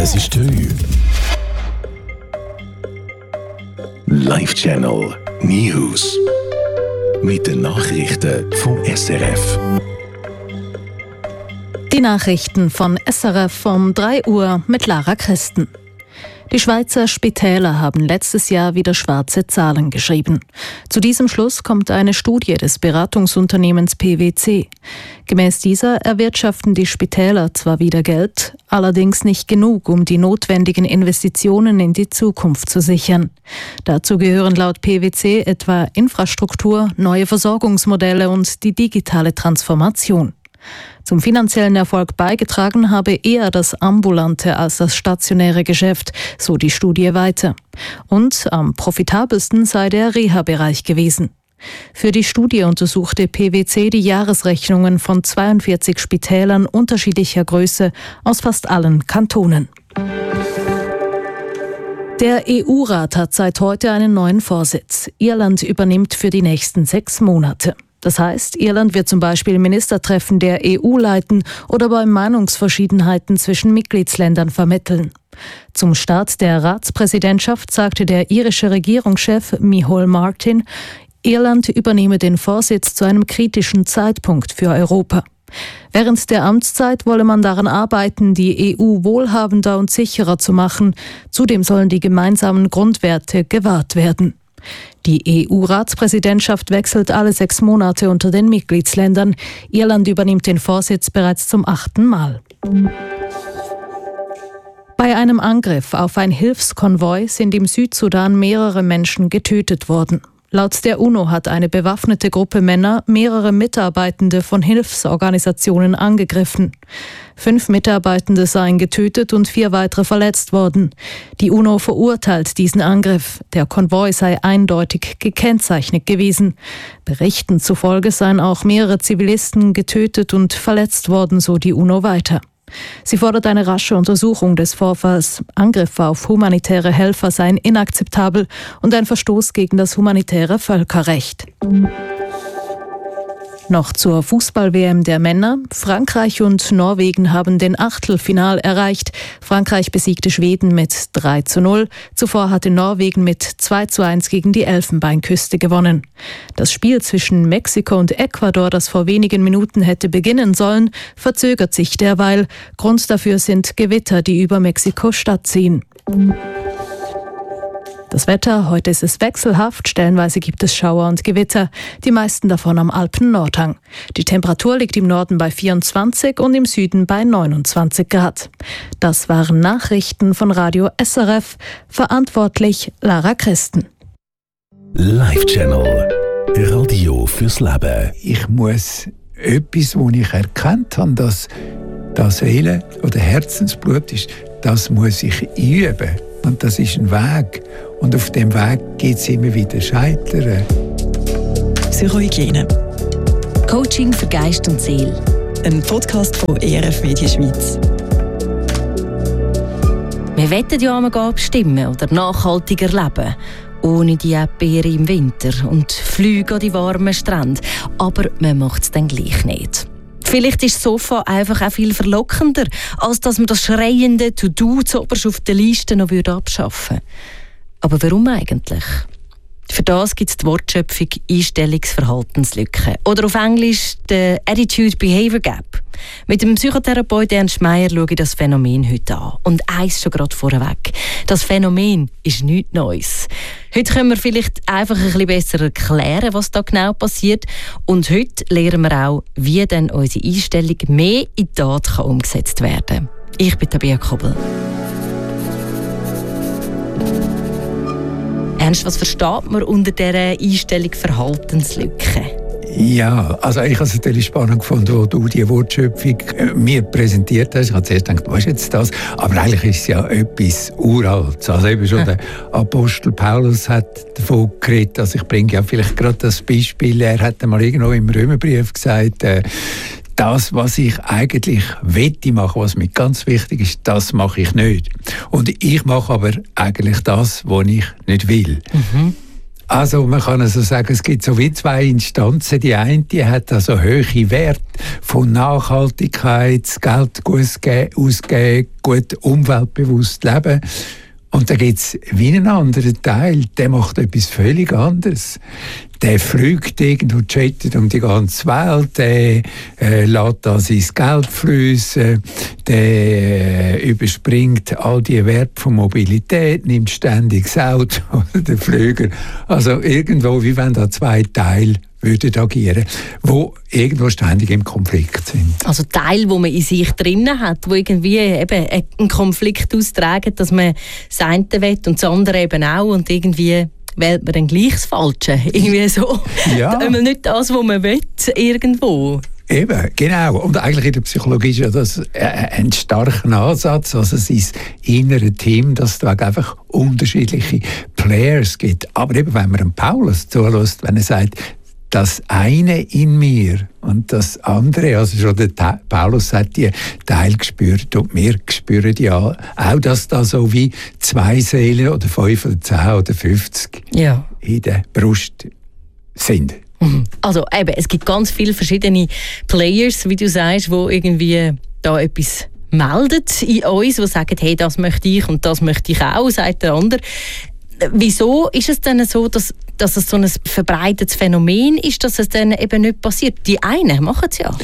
Es ist 3 Uhr. Live Channel News. Mit den Nachrichten vom SRF. Die Nachrichten von SRF um 3 Uhr mit Lara Christen. Die Schweizer Spitäler haben letztes Jahr wieder schwarze Zahlen geschrieben. Zu diesem Schluss kommt eine Studie des Beratungsunternehmens PwC. Gemäß dieser erwirtschaften die Spitäler zwar wieder Geld, allerdings nicht genug, um die notwendigen Investitionen in die Zukunft zu sichern. Dazu gehören laut PwC etwa Infrastruktur, neue Versorgungsmodelle und die digitale Transformation. Zum finanziellen Erfolg beigetragen habe eher das ambulante als das stationäre Geschäft, so die Studie weiter. Und am profitabelsten sei der Reha-Bereich gewesen. Für die Studie untersuchte PwC die Jahresrechnungen von 42 Spitälern unterschiedlicher Größe aus fast allen Kantonen. Der EU-Rat hat seit heute einen neuen Vorsitz. Irland übernimmt für die nächsten 6 Monate. Das heißt, Irland wird zum Beispiel Ministertreffen der EU leiten oder bei Meinungsverschiedenheiten zwischen Mitgliedsländern vermitteln. Zum Start der Ratspräsidentschaft sagte der irische Regierungschef Micheál Martin, Irland übernehme den Vorsitz zu einem kritischen Zeitpunkt für Europa. Während der Amtszeit wolle man daran arbeiten, die EU wohlhabender und sicherer zu machen. Zudem sollen die gemeinsamen Grundwerte gewahrt werden. Die EU-Ratspräsidentschaft wechselt alle 6 Monate unter den Mitgliedsländern. Irland übernimmt den Vorsitz bereits zum 8. Mal. Bei einem Angriff auf ein Hilfskonvoi sind im Südsudan mehrere Menschen getötet worden. Laut der UNO hat eine bewaffnete Gruppe Männer mehrere Mitarbeitende von Hilfsorganisationen angegriffen. 5 Mitarbeitende seien getötet und 4 weitere verletzt worden. Die UNO verurteilt diesen Angriff. Der Konvoi sei eindeutig gekennzeichnet gewesen. Berichten zufolge seien auch mehrere Zivilisten getötet und verletzt worden, so die UNO weiter. Sie fordert eine rasche Untersuchung des Vorfalls. Angriffe auf humanitäre Helfer seien inakzeptabel und ein Verstoß gegen das humanitäre Völkerrecht. Noch zur Fußball-WM der Männer. Frankreich und Norwegen haben den Achtelfinal erreicht. Frankreich besiegte Schweden mit 3:0. Zuvor hatte Norwegen mit 2:1 gegen die Elfenbeinküste gewonnen. Das Spiel zwischen Mexiko und Ecuador, das vor wenigen Minuten hätte beginnen sollen, verzögert sich derweil. Grund dafür sind Gewitter, die über Mexiko-Stadt ziehen. Das Wetter, heute ist es wechselhaft, stellenweise gibt es Schauer und Gewitter, die meisten davon am Alpen-Nordhang. Die Temperatur liegt im Norden bei 24 und im Süden bei 29 Grad. Das waren Nachrichten von Radio SRF, verantwortlich Lara Christen. Live Channel Radio fürs Leben. Ich muss etwas, das ich erkannt habe, dass das Seele- oder Herzensblut ist, das muss ich üben. Und das ist ein Weg. Und auf dem Weg geht es immer wieder scheitern. Psychohygiene. Coaching für Geist und Seele. Ein Podcast von ERF Media Schweiz. Wir wollen ja einmal abstimmen oder nachhaltiger leben. Ohne die Erdbeeren im Winter und Flüge an die warmen Strände. Aber man macht es dann gleich nicht. Vielleicht ist das Sofa einfach auch viel verlockender, als dass man das schreiende To-Do zuoberst auf der Liste noch abschaffen würde. Aber warum eigentlich? Für das gibt es die Wortschöpfung Einstellungsverhaltenslücke oder auf Englisch die Attitude-Behavior Gap. Mit dem Psychotherapeut Ernst Meier schaue ich das Phänomen heute an. Und eins schon gerade vorweg. Das Phänomen ist nichts Neues. Heute können wir vielleicht einfach ein bisschen besser erklären, was da genau passiert. Und heute lernen wir auch, wie dann unsere Einstellung mehr in die Tat umgesetzt werden kann. Ich bin Tabea Kobel. Ernst, was versteht man unter dieser Einstellung Verhaltenslücke? Ja, also ich habe es natürlich spannend gefunden, wo du die Wortschöpfung mir präsentiert hast. Ich habe zuerst gedacht, was ist jetzt das? Aber eigentlich ist es ja etwas Uraltes. Also eben schon der Apostel Paulus hat davon geredet. Also ich bringe ja vielleicht gerade das Beispiel. Er hat einmal irgendwo im Römerbrief gesagt, das, was ich eigentlich wette machen, was mir ganz wichtig ist, das mache ich nicht. Und ich mache aber eigentlich das, was ich nicht will. Mhm. Also man kann also sagen, es gibt so wie zwei Instanzen. Die eine, die hat also hohe Werte von Nachhaltigkeit, Geld ausgeben, gut umweltbewusst leben. Und dann gibt es wie einen anderen Teil, der macht etwas völlig anderes. Der fliegt irgendwo, jettet um die ganze Welt, der lässt da sein Geld fließen, der überspringt all die Werte von Mobilität, nimmt ständig das Auto oder den Flüger. Also irgendwo, wie wenn da zwei Teile würden agieren, die irgendwo ständig im Konflikt sind. Also Teile, die man in sich drinnen hat, die irgendwie eben einen Konflikt austragen, dass man das eine will und das andere eben auch und irgendwie wählt man dann gleich das Falsche. Irgendwie so. Ja. Nicht das, was man will, irgendwo. Eben, genau. Und eigentlich in der Psychologie ist ja das ein starker Ansatz, also sein innere Team, dass es da einfach unterschiedliche Players gibt. Aber eben, wenn man Paulus zulässt, wenn er sagt, das eine in mir und das andere, also schon der Paulus hat die Teil gespürt und wir spüren ja auch, dass da so wie zwei Seelen oder 5 oder 10 oder 50 in der Brust sind. Also eben, es gibt ganz viele verschiedene Players, wie du sagst, die irgendwie da etwas melden in uns, die sagen, hey, das möchte ich und das möchte ich auch, sagt der andere. Wieso ist es denn so, dass es so ein verbreitetes Phänomen ist, dass es dann eben nicht passiert? Die einen machen es ja.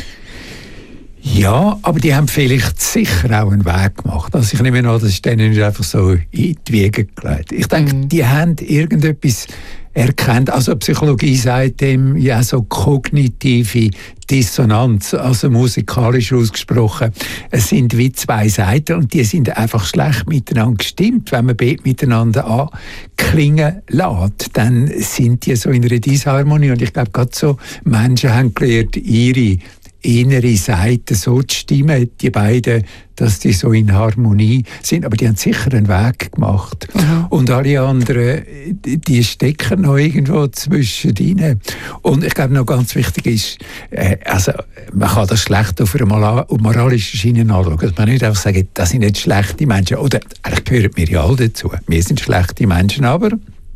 Ja, aber die haben vielleicht sicher auch einen Weg gemacht. Also ich nehme an, das ist denen nicht einfach so in die Wiege gelegt. Ich denke, die haben irgendetwas erkannt. Also Psychologie sagt dem ja so kognitive Dissonanz, also musikalisch ausgesprochen. Es sind wie zwei Seiten und die sind einfach schlecht miteinander gestimmt. Wenn man miteinander anklingen lässt, dann sind die so in einer Disharmonie. Und ich glaube, gerade so Menschen haben gelernt, ihre innere Seite so zu stimmen, die beiden, dass die so in Harmonie sind. Aber die haben sicher einen Weg gemacht. Mhm. Und alle anderen, die stecken noch irgendwo zwischendrin. Und ich glaube, noch ganz wichtig ist, also man kann das schlecht auf einer moralischen Schiene anschauen. Also man nicht einfach sagen, das sind nicht schlechte Menschen. Oder eigentlich gehören wir ja alle dazu. Wir sind schlechte Menschen, aber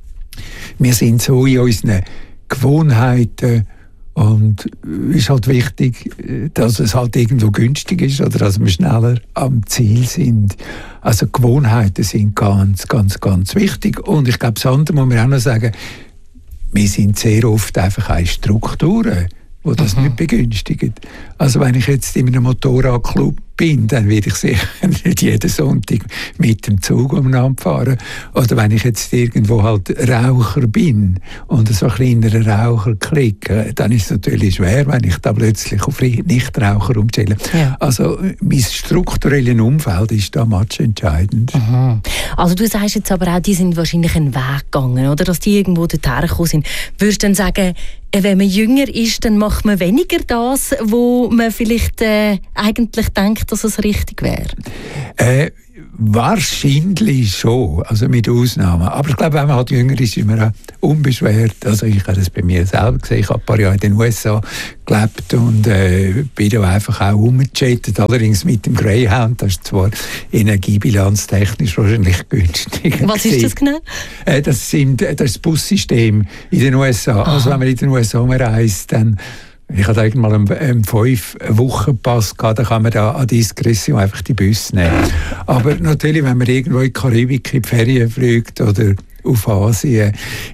wir sind so in unseren Gewohnheiten. Und es ist halt wichtig, dass es halt irgendwo günstig ist oder dass wir schneller am Ziel sind. Also Gewohnheiten sind ganz, ganz, ganz wichtig. Und ich glaube, das andere muss man auch noch sagen, wir sind sehr oft einfach auch Strukturen, die das nicht begünstigen. Also wenn ich jetzt in einem Motorradclub bin, dann werde ich sicher nicht jeden Sonntag mit dem Zug umeinander fahren. Oder wenn ich jetzt irgendwo halt Raucher bin und so ein kleinerer Raucher klicke, dann ist es natürlich schwer, wenn ich da plötzlich auf Nichtraucher umstelle. Ja. Also mein strukturelles Umfeld ist da matchentscheidend. Mhm. Also du sagst jetzt aber auch, die sind wahrscheinlich einen Weg gegangen, oder? Dass die irgendwo dorthin gekommen sind. Würdest du dann sagen, wenn man jünger ist, dann macht man weniger das, wo man vielleicht eigentlich denkt, dass es richtig wäre? Wahrscheinlich schon, also mit Ausnahmen. Aber ich glaube, wenn man halt jünger ist, ist man auch unbeschwert. Also ich habe das bei mir selber gesehen. Ich habe ein paar Jahre in den USA gelebt und bin da einfach auch rumgechattet. Allerdings mit dem Greyhound. Das ist zwar energiebilanztechnisch wahrscheinlich günstig. Was ist das genau? Das ist das Bussystem in den USA. Aha. Also wenn man in den USA reist, dann ich hatte einmal einen 5-Wochen-Pass gehabt, da kann man da an Diskretion einfach die Busse nehmen. Aber natürlich, wenn man irgendwo in die Karibik in die Ferien fliegt oder auf Asien,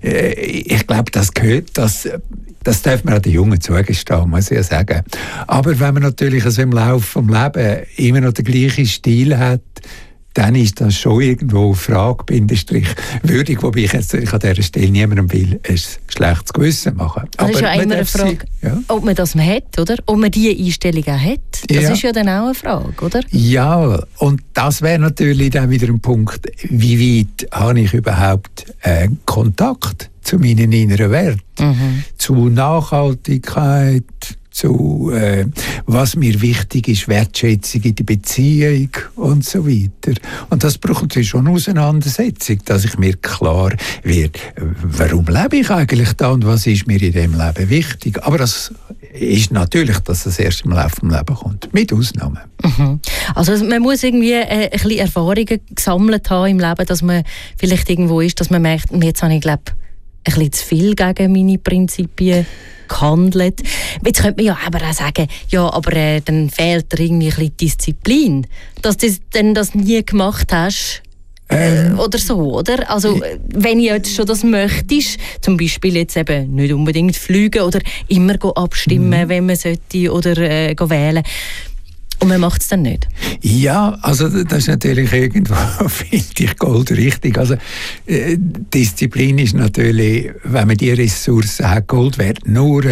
ich glaube, das gehört, das darf man auch den Jungen zugestehen, muss ich ja sagen. Aber wenn man natürlich also im Laufe des Lebens immer noch den gleichen Stil hat, dann ist das schon irgendwo Frage, Bindestrich, würdig, wobei ich jetzt an dieser Stelle niemandem will ein schlechtes Gewissen machen. Das ist ja immer eine Frage, ob man das hat, oder? Ob man diese Einstellung auch hat. Das ist ja dann auch eine Frage, oder? Ja, und das wäre natürlich dann wieder ein Punkt, wie weit habe ich überhaupt Kontakt zu meinen inneren Werten, zu Nachhaltigkeit, zu was mir wichtig ist, Wertschätzung in der Beziehung und so weiter. Und das braucht natürlich schon eine Auseinandersetzung, dass ich mir klar werde, warum lebe ich eigentlich da und was ist mir in dem Leben wichtig. Aber das ist natürlich, dass das erst im Laufe des Lebens kommt, mit Ausnahmen. Mhm. Also man muss irgendwie ein bisschen Erfahrungen gesammelt haben im Leben, dass man vielleicht irgendwo ist, dass man merkt, jetzt habe ich, glaube ein bisschen zu viel gegen meine Prinzipien gehandelt. Jetzt könnte man ja aber auch sagen, ja, aber dann fehlt dir irgendwie ein bisschen Disziplin, dass du das nie gemacht hast. Oder so, oder? Also, wenn du jetzt schon das möchtest, zum Beispiel jetzt eben nicht unbedingt fliegen oder immer abstimmen, wenn man sollte, oder wählen. Und man macht es dann nicht. Ja, also das ist natürlich irgendwo, finde ich, goldrichtig. Also Disziplin ist natürlich, wenn man die Ressourcen hat, Gold wert. Nur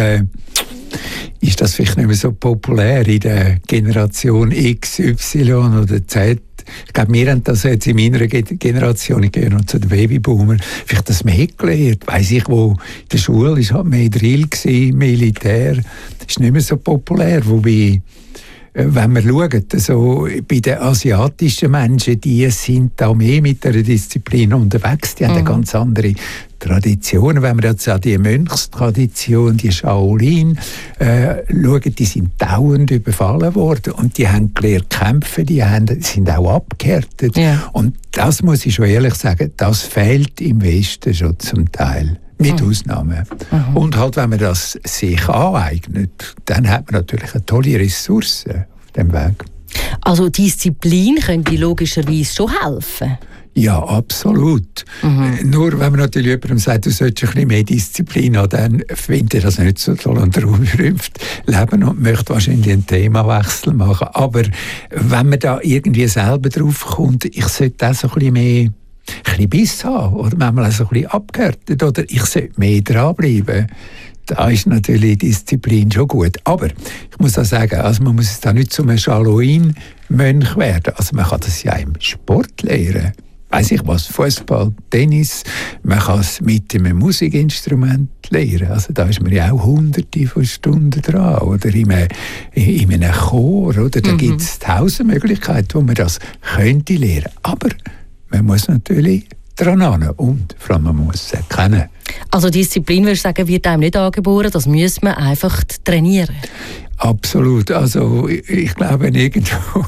ist das vielleicht nicht mehr so populär in der Generation X, Y oder Z. Ich glaube, wir haben das jetzt in meiner Generation, ich gehe noch zu den Babyboomer, vielleicht das mehr gelernt. Weiss ich, wo in der Schule war halt mehr Drill gewesen, Militär. Das ist nicht mehr so populär. Wobei, wenn wir schauen, so bei den asiatischen Menschen, die sind da mehr mit der Disziplin unterwegs. Die haben eine ganz andere Traditionen. Wenn wir jetzt an die Mönchstradition, die Shaolin schauen, die sind dauernd überfallen worden und die haben gelernt kämpfen, die sind auch abgehärtet. Ja. Und das muss ich schon ehrlich sagen, das fehlt im Westen schon zum Teil. Mit Ausnahmen. Und halt, wenn man das sich aneignet, dann hat man natürlich eine tolle Ressource auf dem Weg. Also Disziplin könnte logischerweise schon helfen? Ja, absolut. Nur wenn man natürlich jemandem sagt, du solltest ein bisschen mehr Disziplin haben, dann findet er das nicht so toll und berühmt leben und möchte wahrscheinlich einen Themawechsel machen. Aber wenn man da irgendwie selber drauf kommt, ich sollte auch so ein bisschen mehr Biss haben oder manchmal auch so ein bisschen abgehärtet oder ich sollte mehr dranbleiben. Da ist natürlich Disziplin schon gut. Aber ich muss auch sagen, also man muss da nicht zu einem Shaolin-Mönch werden. Also man kann das ja im Sport lernen. Weiss ich was, Fußball, Tennis, man kann es mit einem Musikinstrument lernen. Also da ist man ja auch hunderte von Stunden dran. Oder in einem Chor, oder? Da gibt es 1000 Möglichkeiten, wo man das könnte lernen. Aber man muss natürlich dran hin und vor allem man muss es erkennen. Also Disziplin, würdest du sagen, wird einem nicht angeboren, das muss man einfach trainieren? Absolut. Also ich glaube irgendwo,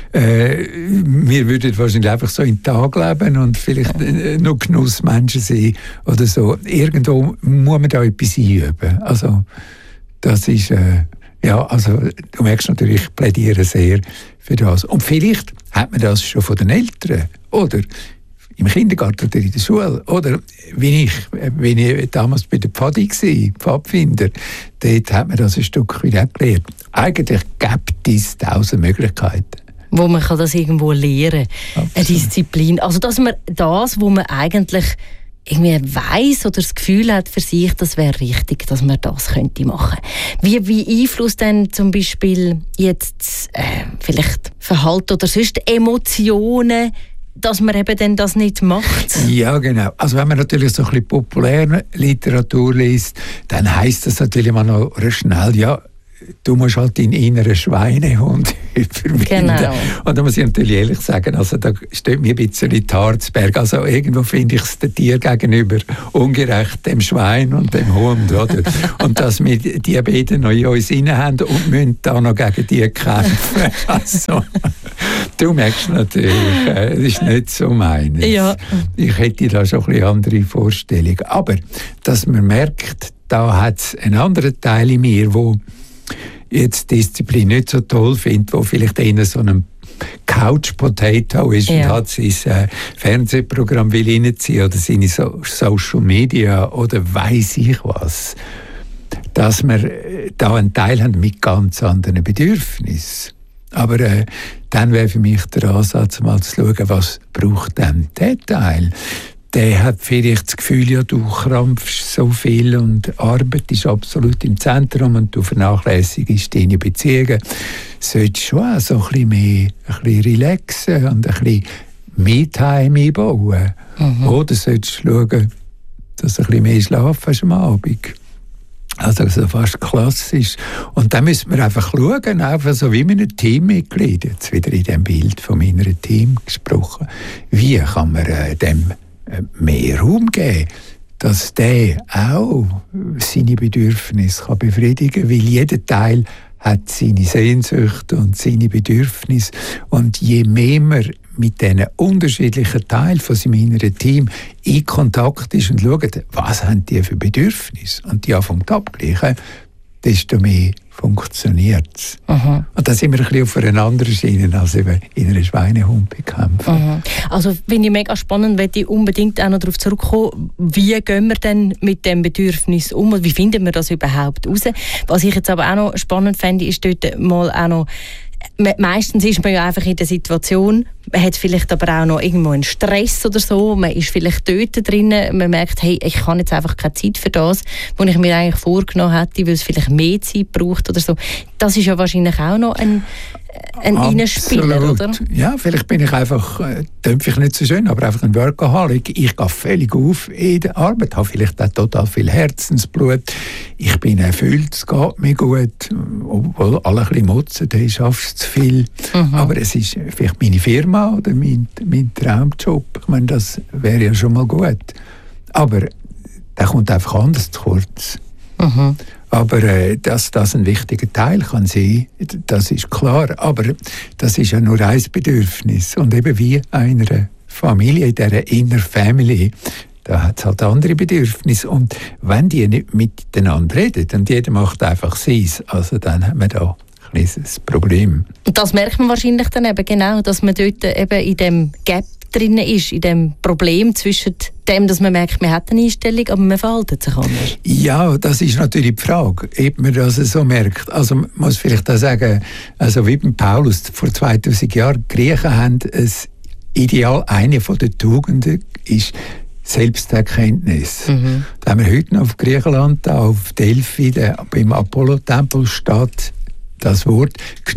wir würden wahrscheinlich einfach so in den Tag leben und vielleicht noch Genussmenschen sein oder so. Irgendwo muss man da etwas einüben. Also das ist, ja, also du merkst natürlich, ich plädiere sehr für das. Und vielleicht hat man das schon von den Eltern, oder? Im Kindergarten oder in der Schule. Oder wie ich damals bei der Pfadi war, Pfadfinder, dort hat man das ein Stück wieder gelernt. Eigentlich gibt es 1000 Möglichkeiten. Wo man kann das irgendwo lernen kann. Eine Disziplin. Also dass man das, wo man eigentlich irgendwie weiss oder das Gefühl hat für sich, das wäre richtig, dass man das könnte machen. Wie beeinflusst denn zum Beispiel jetzt vielleicht Verhalten oder sonst Emotionen, dass man eben dann das nicht macht? Ja, genau. Also wenn man natürlich so ein bisschen populäre Literatur liest, dann heisst das natürlich mal noch schnell, ja, du musst halt deinen inneren Schweinehund überwinden. Genau. Und da muss ich natürlich ehrlich sagen, also da steht mir ein bisschen die Harzberg. Also irgendwo finde ich es dem Tier gegenüber ungerecht, dem Schwein und dem Hund, oder? Und dass wir die beiden noch in uns inne haben und müssen da noch gegen die kämpfen. Also, du merkst natürlich, das ist nicht so meines. Ja. Ich hätte da schon ein bisschen andere Vorstellungen. Aber, dass man merkt, da hat es einen anderen Teil in mir, wo jetzt Disziplin nicht so toll findet, wo vielleicht eher so ein Couch-Potato ist und hat sein Fernsehprogramm will reinziehen oder seine Social Media oder weiss ich was. Dass wir da einen Teil haben mit ganz anderen Bedürfnissen. Aber dann wäre für mich der Ansatz, mal zu schauen, was braucht denn der Teil? Der hat vielleicht das Gefühl, ja, du krampfst so viel und Arbeit ist absolut im Zentrum und du vernachlässigst deine Beziehungen. Solltest schon auch so ein bisschen relaxen und ein bisschen Me-Time einbauen. Oder solltest du schauen, dass du ein bisschen mehr Schlaf hast am Abend. Also fast klassisch. Und dann müssen wir einfach schauen, einfach so wie mit einem Teammitglied, jetzt wieder in dem Bild von meinem Team gesprochen, wie kann man dem mehr Raum geben, dass der auch seine Bedürfnisse befriedigen kann, weil jeder Teil hat seine Sehnsucht und seine Bedürfnisse. Und je mehr wir mit diesen unterschiedlichen Teilen von seinem inneren Team in Kontakt ist und schaut, was haben die für Bedürfnisse und die anfangen abgleichen, desto mehr funktioniert es. Und da sind wir ein bisschen auf einer anderen Schiene als eben in einer Schweinehundbekämpfung. Also finde ich mega spannend, möchte ich unbedingt auch noch darauf zurückkommen, wie gehen wir denn mit dem Bedürfnis um und wie finden wir das überhaupt raus? Was ich jetzt aber auch noch spannend fände, ist dort mal auch noch, meistens ist man ja einfach in der Situation, man hat vielleicht aber auch noch irgendwo einen Stress oder so, man ist vielleicht dort drin, man merkt, hey, ich habe jetzt einfach keine Zeit für das, was ich mir eigentlich vorgenommen hätte, weil es vielleicht mehr Zeit braucht oder so. Das ist ja wahrscheinlich auch noch ein Innenspieler, oder? Ja, vielleicht bin ich einfach, ich nicht so schön, aber einfach ein Workaholic. Ich gehe völlig auf in der Arbeit, habe vielleicht auch total viel Herzensblut. Ich bin erfüllt, es geht mir gut, obwohl alle ein bisschen motzen, ich schaffe zu viel. Aber es ist vielleicht meine Firma oder mein Traumjob. Ich meine, das wäre ja schon mal gut. Aber der kommt einfach anders zu kurz. Aber dass das ein wichtiger Teil kann sein, das ist klar. Aber das ist ja nur ein Bedürfnis. Und eben wie einer Familie, in dieser Inner Family, da hat es halt andere Bedürfnisse. Und wenn die nicht miteinander reden und jeder macht einfach seins, also dann haben wir da ein kleines Problem. Und das merkt man wahrscheinlich dann eben genau, dass man dort eben in dem Gap drin ist, in dem Problem zwischen dem, dass man merkt, man hat eine Einstellung, aber man verhält sich anders. Ja, das ist natürlich die Frage, ob man das so merkt. Also man muss vielleicht auch sagen, also wie beim Paulus vor 2000 Jahren, die Griechen haben ein Ideal, eine der Tugenden ist Selbsterkenntnis. Da haben wir heute noch auf Griechenland, da auf Delphi, beim Apollo-Tempel steht das Wort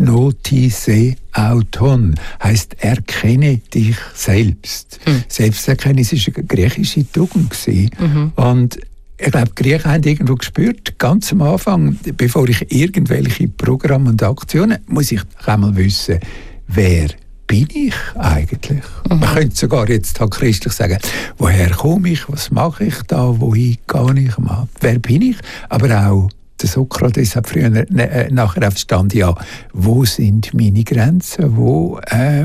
Gnotise auton, heisst erkenne dich selbst. Selbsterkenntnis war eine griechische Tugend. Und ich glaube, die Griechen haben irgendwo gespürt, ganz am Anfang, bevor ich irgendwelche Programme und Aktionen, muss ich einmal wissen, wer bin ich eigentlich? Man könnte sogar jetzt halt christlich sagen, woher komme ich, was mache ich da, wohin gehe ich mal, wer bin ich, aber auch der Sokrates hat früher nachher verstanden, ja, wo sind meine Grenzen, wo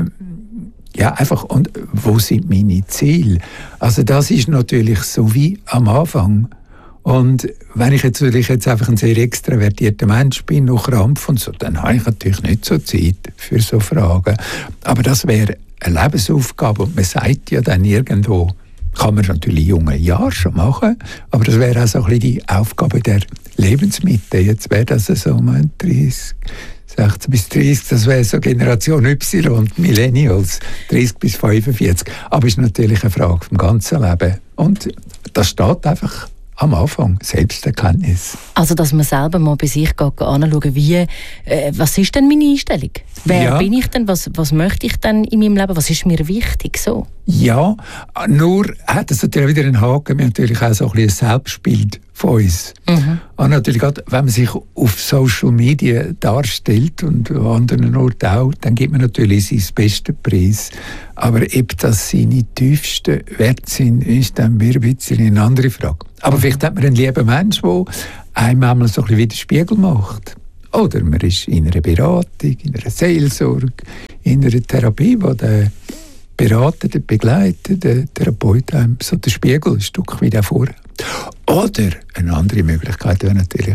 einfach, und wo sind meine Ziele? Also das ist natürlich so wie am Anfang. Und wenn ich jetzt einfach ein sehr extravertierter Mensch bin, noch Krampf und so, dann habe ich natürlich nicht so Zeit für so Fragen. Aber das wäre eine Lebensaufgabe und man sagt ja dann irgendwo, kann man natürlich in jungen Jahren schon machen, aber das wäre auch so ein bisschen die Aufgabe der Lebensmitte. Jetzt wäre das so 30, 16 bis 30, das wäre so Generation Y und Millennials, 30 bis 45. Aber es ist natürlich eine Frage vom ganzen Leben. Und das steht einfach am Anfang, Selbsterkenntnis. Also, dass man selber mal bei sich anschauen, was ist denn meine Einstellung? Wer bin ich denn? Was möchte ich denn in meinem Leben? Was ist mir wichtig? So? Ja, nur hat es natürlich wieder einen Haken. Wir haben natürlich auch so ein Selbstbild von uns. Und natürlich gerade, wenn man sich auf Social Media darstellt und an anderen Orten auch, dann gibt man natürlich seinen besten Preis. Aber ob das seine tiefsten Werte sind, ist dann wieder ein bisschen eine andere Frage. Aber vielleicht hat man einen lieben Mensch, der einem einmal so ein bisschen wieder Spiegel macht. Oder man ist in einer Beratung, in einer Seelsorge, in einer Therapie, wo der Berater, der Begleiter, der Therapeut einem so den Spiegel ein Stück wieder vor. Oder eine andere Möglichkeit wäre natürlich,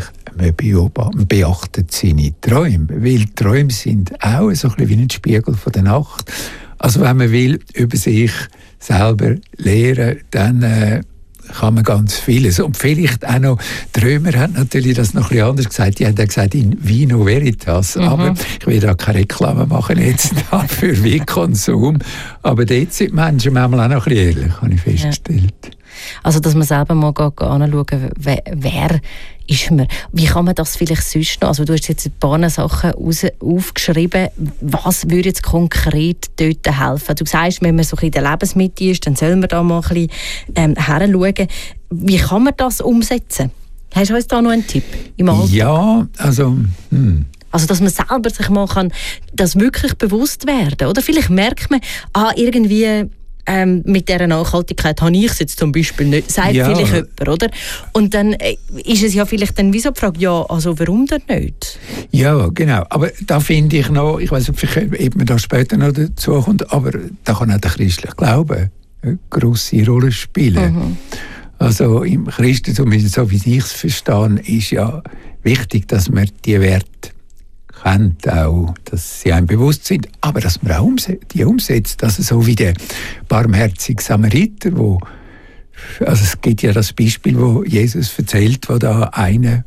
man beachtet seine Träume, weil Träume sind auch so ein bisschen wie ein Spiegel von der Nacht. Also wenn man will über sich selber lernen, dann kann man ganz vieles. Und vielleicht auch noch, die Römer haben natürlich das noch ein bisschen anders gesagt. Die haben ja gesagt, in vino veritas. Aber ich will da keine Reklame machen jetzt für Weinkonsum. Aber dort sind die Menschen manchmal auch noch ein bisschen ehrlich, habe ich festgestellt. Ja. Also, dass man selber mal anschauen, wer ist man? Wie kann man das vielleicht sonst noch? Also, du hast jetzt ein paar Sachen aufgeschrieben. Was würde jetzt konkret dort helfen? Du sagst, wenn man so in der Lebensmitte ist, dann soll man da mal ein bisschen heranschauen. Wie kann man das umsetzen? Hast du uns da noch einen Tipp im Alltag? Ja, also... Also, dass man selber sich mal das wirklich bewusst werden kann. Oder vielleicht merkt man, irgendwie mit dieser Nachhaltigkeit habe ich es jetzt zum Beispiel nicht, sagt vielleicht jemand, oder? Und dann ist es ja vielleicht dann wie so die Frage, ja, also warum denn nicht? Ja, genau. Aber da finde ich noch, ich weiß nicht, ob man da später noch dazu kommt, aber da kann auch der christliche Glaube eine grosse Rolle spielen. Also im Christentum, so wie ich es verstehe, ist ja wichtig, dass man die Werte kennt, auch, dass sie einem bewusst sind, aber dass man auch die umsetzt. Also so wie der barmherzige Samariter, also es gibt ja das Beispiel, wo Jesus erzählt, wo da einer,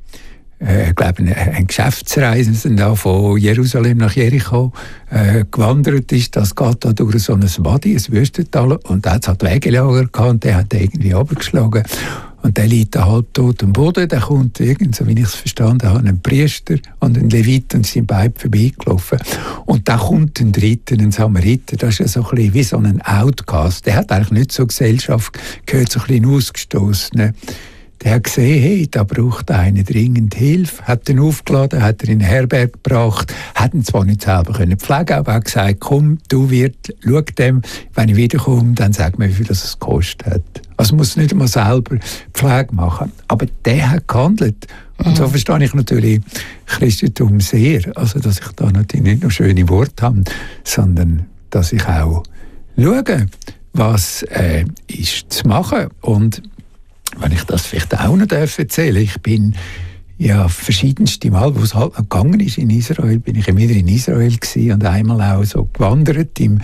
ein Geschäftsreisender von Jerusalem nach Jericho gewandert ist. Das geht da durch so ein Wadi, ein Wüstental, und da hat es halt Wegelager gehabt, und der hat irgendwie runtergeschlagen. Und der liegt da halb tot am Boden. Da kommt so wie ich es verstanden habe, ein Priester und ein Levit und sind beide vorbeigelaufen. Und da kommt ein Dritter, ein Samariter. Das ist ja so ein bisschen wie so ein Outcast. Der hat eigentlich nicht zur Gesellschaft gehört, so ein bisschen ausgestoßen. Der hat gesehen, hey, da braucht einer dringend Hilfe, hat ihn aufgeladen, hat ihn in eine Herberge gebracht, hat ihn zwar nicht selber pflegen können, aber hat gesagt, komm, du Wirt, schau dem, wenn ich wiederkomme, dann sag mir, wie viel das es gekostet hat. Also muss nicht einmal selber Pflege machen. Aber der hat gehandelt. Und so verstehe ich natürlich Christentum sehr. Also, dass ich da natürlich nicht nur schöne Worte habe, sondern dass ich auch schaue, was ist zu machen. Und wenn ich das vielleicht auch noch erzählen darf, ich bin ja verschiedenste Mal, wo es halt noch gegangen ist in Israel, bin ich immer wieder in Israel gewesen und einmal auch so gewandert im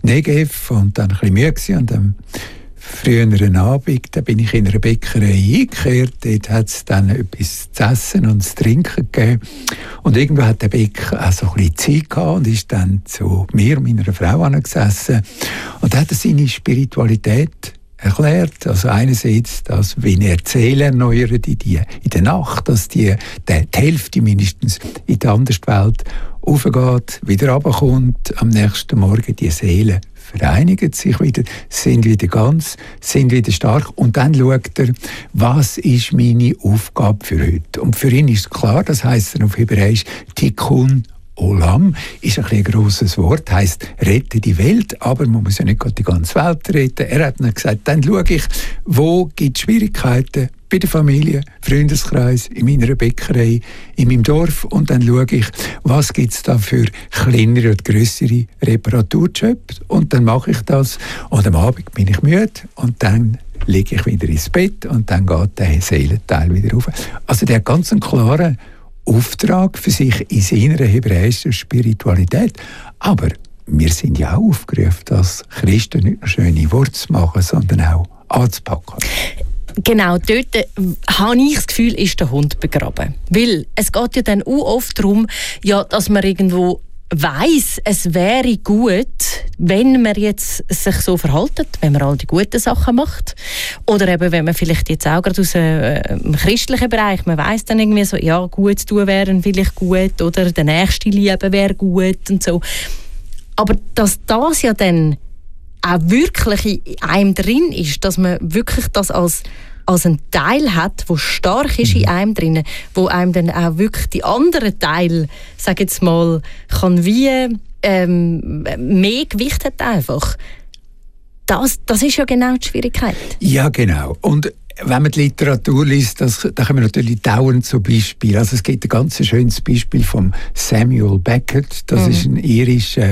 Negev und dann ein bisschen müde gewesen. Und am früheren Abend, da bin ich in einer Bäckerei eingekehrt, dort hat es dann etwas zu essen und zu trinken gegeben. Und irgendwo hat der Bäcker auch so ein bisschen Zeit gehabt und ist dann zu mir, meiner Frau, angesessen und hat seine Spiritualität erklärt. Also einerseits, dass, wie er Seelen erneuert in der Nacht, dass die Hälfte mindestens in die Anderswelt aufgeht, wieder runterkommt, am nächsten Morgen die Seelen vereinigen sich wieder, sind wieder ganz, sind wieder stark und dann schaut er, was ist meine Aufgabe für heute. Und für ihn ist klar, das heisst auf Hebräisch Tikkun Olam, ist ein grosses Wort, heisst rette die Welt, aber man muss ja nicht die ganze Welt retten. Er hat dann gesagt, dann schaue ich, wo gibt es Schwierigkeiten bei der Familie, Freundeskreis, in meiner Bäckerei, in meinem Dorf, und dann schaue ich, was gibt es da für kleinere und grössere Reparaturjobs, und dann mache ich das. Und am Abend bin ich müde und dann lege ich wieder ins Bett und dann geht der Seelenteil wieder rauf. Also der hat ganz einen klaren Auftrag für sich in seiner hebräischen Spiritualität. Aber wir sind ja auch aufgerufen, als Christen nicht nur schöne Worte zu machen, sondern auch anzupacken. Genau, dort habe ich das Gefühl, ist der Hund begraben. Weil es geht ja dann auch oft darum, ja, dass man irgendwo weiss, es wäre gut, wenn man jetzt sich so verhaltet, wenn man all die guten Sachen macht. Oder eben, wenn man vielleicht jetzt auch gerade aus dem christlichen Bereich, man weiss dann irgendwie so, ja, gut zu tun wäre vielleicht gut, oder der Nächste lieben wäre gut und so. Aber dass das ja dann auch wirklich in einem drin ist, dass man wirklich das als einen Teil hat, der stark ist in einem drin, wo einem dann auch wirklich die anderen Teile, sag jetzt mal, kann wie mehr Gewicht hat einfach. Das ist ja genau die Schwierigkeit. Ja, genau. Und wenn man die Literatur liest, da kommen natürlich dauernd so Beispiele. Also es gibt ein ganz schönes Beispiel von Samuel Beckett. Das ist ein irischer